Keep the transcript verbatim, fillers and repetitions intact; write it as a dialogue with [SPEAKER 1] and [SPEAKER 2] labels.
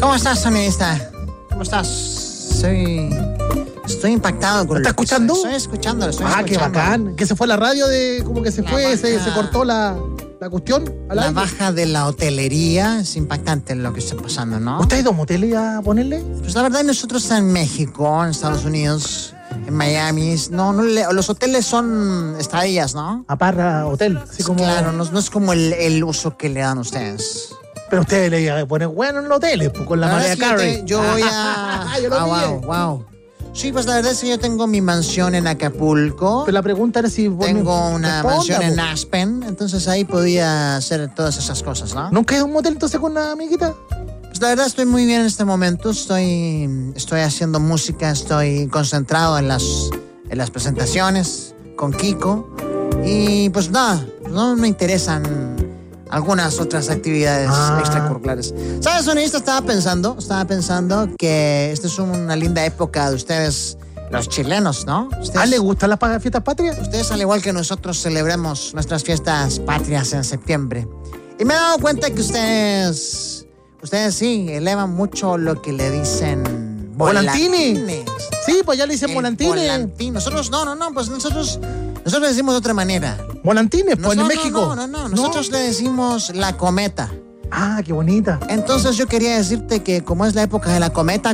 [SPEAKER 1] ¿Cómo estás, sonidista? ¿Cómo estás? Soy... Estoy impactado con
[SPEAKER 2] ¿Está
[SPEAKER 1] lo que
[SPEAKER 2] escuchando?
[SPEAKER 1] Estoy, estoy escuchando, estoy
[SPEAKER 2] Ah,
[SPEAKER 1] escuchando.
[SPEAKER 2] qué bacán. Que se fue la radio de... Como que se
[SPEAKER 1] La
[SPEAKER 2] fue, se,
[SPEAKER 1] baja.
[SPEAKER 2] se cortó la, la cuestión. Al
[SPEAKER 1] La
[SPEAKER 2] aire.
[SPEAKER 1] baja de la hotelería es impactante lo que está pasando, ¿no?
[SPEAKER 2] ¿Usted ha ido a moteles a ponerle?
[SPEAKER 1] Pues la verdad, nosotros en México, en Estados Unidos, en Miami, no, no le- los hoteles son estadillas, ¿no?
[SPEAKER 2] A Parra Hotel. Así como...
[SPEAKER 1] Claro, no, no es como el, el uso que le dan ustedes.
[SPEAKER 2] Pero usted le pone bueno en los hoteles, pues, con la
[SPEAKER 1] verdad
[SPEAKER 2] Mariah
[SPEAKER 1] es que yo
[SPEAKER 2] Carey.
[SPEAKER 1] te- Yo voy a...
[SPEAKER 2] Yo lo
[SPEAKER 1] ah,
[SPEAKER 2] pillé.
[SPEAKER 1] wow, wow. Sí, pues la verdad es que yo tengo mi mansión en Acapulco.
[SPEAKER 2] Pero la pregunta era si... vos
[SPEAKER 1] Tengo
[SPEAKER 2] me-
[SPEAKER 1] una
[SPEAKER 2] responda,
[SPEAKER 1] mansión en
[SPEAKER 2] po.
[SPEAKER 1] Aspen, entonces ahí podía hacer todas esas cosas, ¿no?
[SPEAKER 2] ¿Nunca ha ido a un motel entonces con una amiguita?
[SPEAKER 1] Pues la verdad estoy muy bien en este momento, estoy, estoy haciendo música, estoy concentrado en las, en las presentaciones con Kiko y pues nada, no me interesan algunas otras actividades
[SPEAKER 2] Ah.
[SPEAKER 1] extracurriculares. ¿Sabes, sonidista? Estaba pensando, estaba pensando que esta es una linda época de ustedes, los chilenos, ¿no? Ustedes,
[SPEAKER 2] ¿Ah, le gustan las pa- fiestas patrias?
[SPEAKER 1] Ustedes, al igual que nosotros, celebremos nuestras fiestas patrias en septiembre. Y me he dado cuenta que ustedes, ustedes sí, elevan mucho lo que le dicen
[SPEAKER 2] ¿Volantini?
[SPEAKER 1] volatines.
[SPEAKER 2] Sí, pues ya le dicen
[SPEAKER 1] El
[SPEAKER 2] volantines.
[SPEAKER 1] volantín. Nosotros, no, no, no, pues nosotros, nosotros le decimos de otra manera.
[SPEAKER 2] Volantines, pues,
[SPEAKER 1] no,
[SPEAKER 2] en
[SPEAKER 1] no,
[SPEAKER 2] México.
[SPEAKER 1] No, no, no, nosotros le decimos la cometa.
[SPEAKER 2] Ah, qué bonita.
[SPEAKER 1] Entonces yo quería decirte que como es la época de la cometa,